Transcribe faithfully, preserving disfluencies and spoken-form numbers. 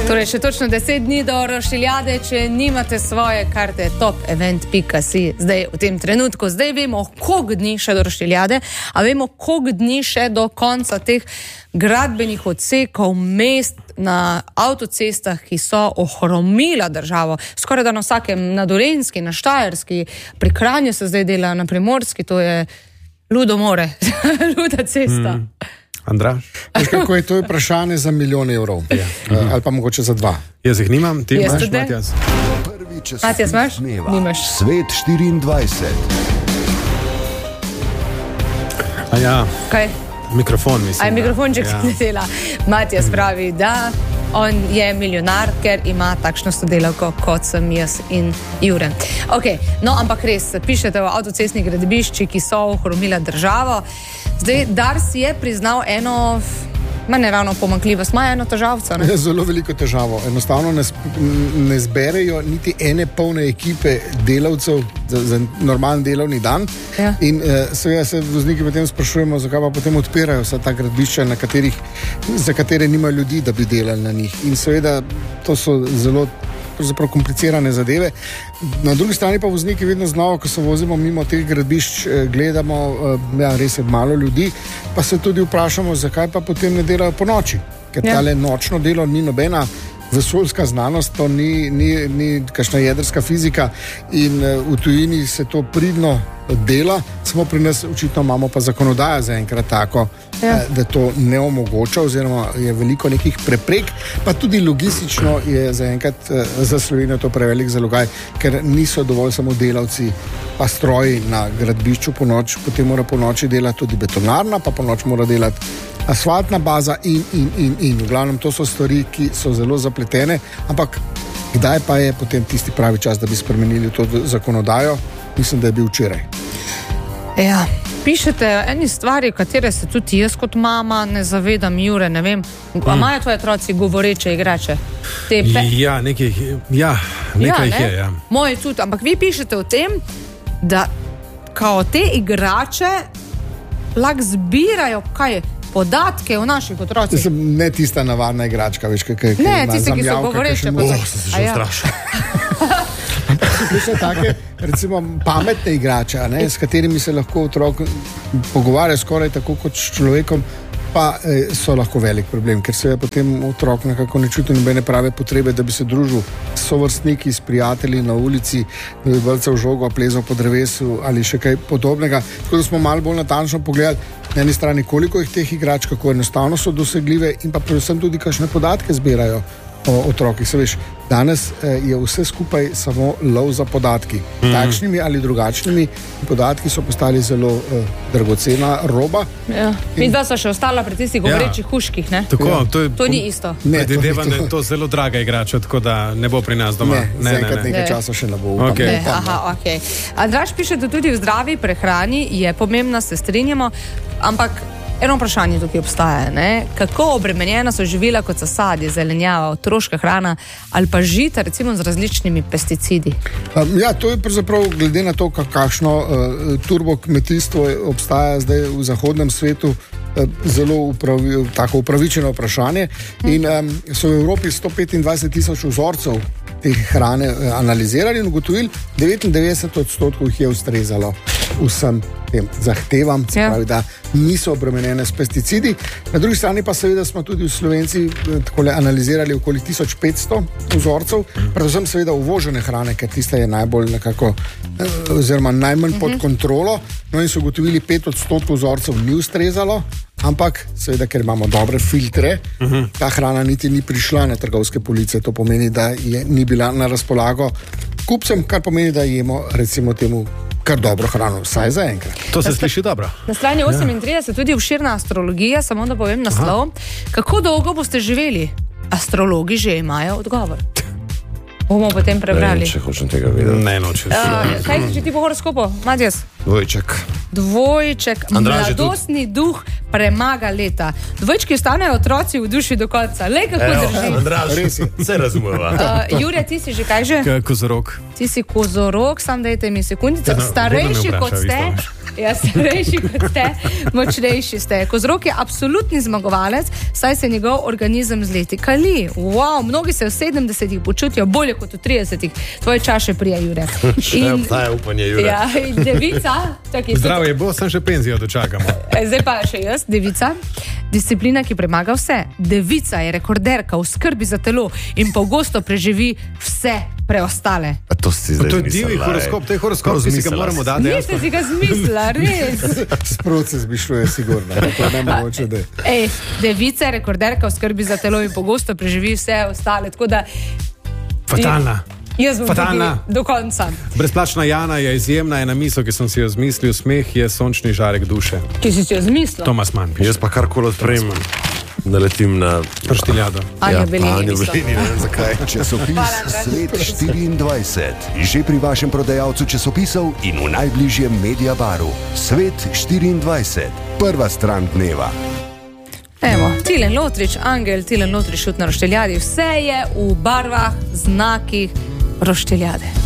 Torej, še točno deset dni do Roštiljade, če nimate svoje karte, top event pika si zdaj v tem trenutku. Zdaj vemo, koliko dni še do Roštiljade, a vemo, koliko dni še do konca teh gradbenih odsekov, mest na avtocestah, ki so ohromila državo. Skoraj da na vsakem, na Dolenjski, na Štajerski, pri Kranju se zdaj dela, na Primorski, to je ludo more, luda cesta. Mm. Andraž? Veš, kako je to vprašanje za milijon evrov, ja. uh, ali pa mogoče za dva. Jaz jih nimam, ti Jaz imaš, tudi. Matjas? Matjas, imaš? Nimaš. Svet štiriindvajset. A ja, Kaj? mikrofon mislim. A je mikrofonček ja. ne dela. Matjas pravi, da on je milijonar, ker ima takšno sodelavko, kot sem jaz in Jure. Ok, no, ampak res, pišete o avtocestnih gradbiščih, ki so ohromila državo. Zdaj, Dars je priznal eno, ma ne ravno pomanjkljivost, ima eno težavco, ne? Zelo veliko težavo. Enostavno ne, ne zberejo niti ene polne ekipe delavcev za, za normalen delovni dan. Ja. In eh, seveda se vozniki potem sprašujemo, zakaj pa potem odpirajo vsa ta gradbišča, na katerih, za katere nima ljudi, da bi delali na njih. In seveda to so zelo pravzaprav komplicirane zadeve. Na drugi strani pa vozniki vedno znova, ko se vozimo mimo teh gradbišč, gledamo, ja, res je malo ljudi, pa se tudi vprašamo, zakaj pa potem ne delajo po noči. Ker Ja. tale nočno delo ni nobena vesoljska znanost, to ni, ni, ni kakšna jedrska fizika in v tujini se to pridno dela, samo pri nas očitno imamo pa zakonodaja zaenkrat tako, Ja. da to ne omogoča oziroma je veliko nekih preprek, pa tudi logistično je zaenkrat za Slovenijo to prevelik zalogaj, ker niso dovolj samo delavci pa stroji na gradbišču po noč, potem mora po noči delati tudi betonarna, pa po noč mora delati asfaltna baza in, in, in, in. V glavnem to so stvari, ki so zelo zapletene, ampak kdaj pa je potem tisti pravi čas, da bi spremenili to zakonodajo? Mislim, da je bil včeraj. Ja, pišete o eni stvari, katere se tudi jaz kot mama ne zavedam, Jure, ne vem. A imajo tvoji otroci govoreče igrače? Te pe... Ja, nekaj, ja, nekaj jih ne? je, ja. Moji tudi, ampak vi pišete o tem, da kao te igrače lahko zbirajo, kaj je, podatke o naših otrocih. Sem ne tista navadna igračka, veš, kaj, kaj Ne, ima tiste, ki so zamjavka, govoreče. kakšen- pa Oh, tak- sem se A že ja. ustrašil. To so take, recimo, pametne igrače, a ne, s katerimi se lahko otrok pogovarja skoraj tako kot s človekom, pa eh, so lahko velik problem, ker se je potem otrok nekako ne čuti nobene prave potrebe, da bi se družil s sovrstniki, s prijatelji na ulici, da bi vrcal žogo, plezal po drevesu ali še kaj podobnega. Tako da smo malo bolj natančno pogledali na eni strani, koliko jih teh igrač, kako enostavno so dosegljive in pa predvsem tudi kakšne podatke zbirajo o otrokih. Se veš, danes eh, je vse skupaj samo lov za podatki. Mm. Takšnimi ali drugačnimi podatki so postali zelo eh, dragocena roba. Ja. Mi dva so še ostala pri tistih govorečih ja. huških, ne? Tako, Ja. to je... To ni isto. Ne, to Predvidevam, ni da to. je to zelo draga igrača, tako da ne bo pri nas doma. Ne, ne, zaenkrat ne, ne. nekaj Ne. časa še ne bo. Upam, Okej. Ne, upam, aha, ok. Andraž piše, da tudi v zdravi prehrani je pomembna, se strinjamo, ampak eno vprašanje tukaj obstaja, ne? Kako obremenjena so živila kot so sadje, zelenjava, otroška hrana ali pa žita, recimo z različnimi pesticidi? Um, ja, to je pravzaprav glede na to, kakšno uh, turbo kmetijstvo obstaja zdaj v zahodnem svetu, uh, zelo upravi, tako upravičeno vprašanje. In um, so v Evropi sto petindvajset tisoč vzorcev te hrane uh, analizirali in ugotovili, devetindevetdeset odstotkov jih je ustrezalo vsem tem zahtevam, se Ja. pravi, da niso obremenjene s pesticidi. Na drugi strani pa seveda smo tudi v Slovenci eh, takole analizirali okoli tisoč petsto vzorcev, predvsem seveda uvožene hrane, ker tista je najbolj nekako, eh, oziroma najmanj pod kontrolo. No in so ugotovili, pet odstotkov vzorcev ni ustrezalo, ampak seveda, ker imamo dobre filtre, ta hrana niti ni prišla na trgovske police, to pomeni, da je ni bila na razpolago kupcem, kar pomeni, da jemo recimo temu kar dobro hrano, vsaj za enkrat. To se sliši dobro. Na strani osemintrideset tudi obširna astrologija, samo da povem naslov. Kako dolgo boste živeli? Astrologi že imajo odgovor. Bomo potem prebrali. Če hočem tega vedeti. Ne nočem. Uh, kaj si ti po horoskopu, Matjas? Dvojček. Dvojček, Andraž je tudi. mladostni duh, premaga leta. Dvojčki ostanejo otroci v duši do konca. Le kako drži. Andraž, vse razumeva. Uh, Jure, ti si že kaj že? K- Kozorog. Ti si kozorog, sam dajte mi sekundico. Ja, no, Starejši voda me kot vpraša, ste, vi ja, starejši kot ste, močnejši ste. Kozorog je absolutni zmagovalec, saj se njegov organizem z leti kali. Wow, mnogi se v sedemdesetih počutijo bolje kot v tridesetih. Tvoje čaše prija, Jure. Še obstaja upanje, Jure. Ja, in devica. Čakaj, Zdravje bo, sem še penzijo dočakamo. Zdaj pa še jaz, devica. Disciplina, ki premaga vse. Devica je rekorderka v skrbi za telo in pogosto preživi vse preostale. A to si zdaj To je zmislila, divji ej. horoskop, to je horoskop, Prav ki si ga zmislila moramo si. dati. jaz Niste si ga zmislila, res. Sprot se zbišuje, sigurno. To je nemogoče, da je. Ej, devica je rekorderka v skrbi za telo in pogosto preživi vse ostale. Tako da Fatalna. jaz bom Fatalna. tukaj do konca. Brezplačna Jana je izjemna, ena misel, ki sem si jo zmislil, smeh je sončni žarek duše. Ki si si jo zmislil? Tomas Mann piše. Jaz pa karkoli odprem, naletim na Roštiljado. Anja Ja, Belini. Anjo mislim. Belini, ne vem zakaj. Časopis Hvala, Andraž. Svet štiriindvajset. Že pri vašem prodajalcu časopisov in v najbližjem Mediabaru. Svet štiriindvajset. Prva stran dneva. Evo, Tilen Lotrič, Angel, Tilen Lotrič šut na rošteljadi. Vse je v barvah, znakih rošteljade.